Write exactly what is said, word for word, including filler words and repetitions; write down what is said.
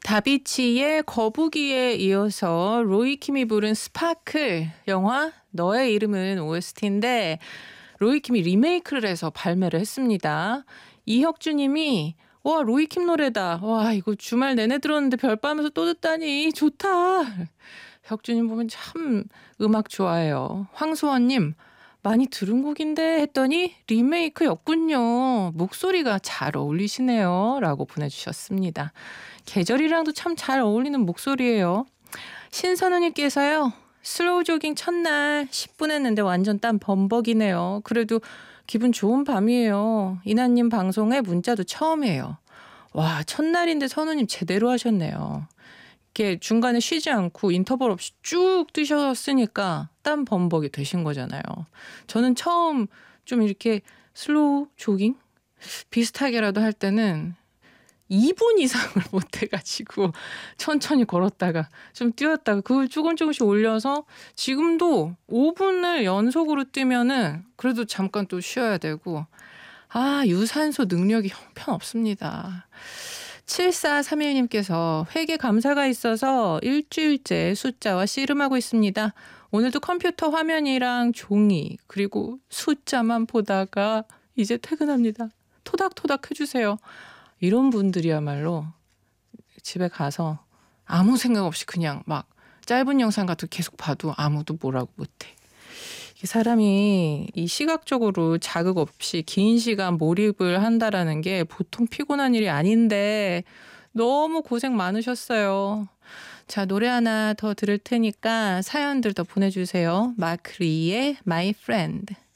다비치의 거북이에 이어서 로이킴이 부른 스파클, 영화 너의 이름은 오에스티인데 로이킴이 리메이크를 해서 발매를 했습니다. 이혁주님이 와 로이킴 노래다. 와 이거 주말 내내 들었는데 별밤에서 또 듣다니 좋다. 혁주님 보면 참 음악 좋아해요. 황소원님 많이 들은 곡인데 했더니 리메이크였군요. 목소리가 잘 어울리시네요. 라고 보내주셨습니다. 계절이랑도 참 잘 어울리는 목소리예요. 신선우님께서요. 슬로우 조깅 첫날 십 분 했는데 완전 땀 범벅이네요. 그래도 기분 좋은 밤이에요. 이나님 방송에 문자도 처음이에요. 와 첫날인데 선우님 제대로 하셨네요. 이렇게 중간에 쉬지 않고 인터벌 없이 쭉 뛰셨으니까 땀 범벅이 되신 거잖아요. 저는 처음 좀 이렇게 슬로우 조깅 비슷하게라도 할 때는 이 분 이상을 못 해가지고 천천히 걸었다가 좀 뛰었다가 그걸 조금 조금씩 올려서 지금도 오 분을 연속으로 뛰면은 그래도 잠깐 또 쉬어야 되고 아 유산소 능력이 형편없습니다. 칠사삼일님께서 회계 감사가 있어서 일주일째 숫자와 씨름하고 있습니다. 오늘도 컴퓨터 화면이랑 종이 그리고 숫자만 보다가 이제 퇴근합니다. 토닥토닥 해주세요. 이런 분들이야말로 집에 가서 아무 생각 없이 그냥 막 짧은 영상 같은 거 계속 봐도 아무도 뭐라고 못해. 사람이 이 시각적으로 자극 없이 긴 시간 몰입을 한다라는 게 보통 피곤한 일이 아닌데 너무 고생 많으셨어요. 자, 노래 하나 더 들을 테니까 사연들 더 보내주세요. 마크리의 My Friend.